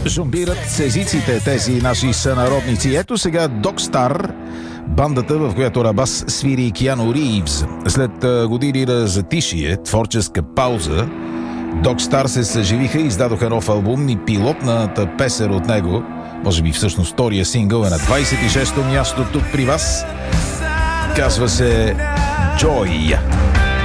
Жонглират с езиците тези наши сънародници. Ето сега Докстар, бандата, в която Рабас свири Киану Ривз. След години на затишие, творческа пауза, Докстар се съживиха и издадоха нов албум и пилотната песен от него, може би всъщност втория сингъл, е на 26-то място тук при вас. Казва се Joy.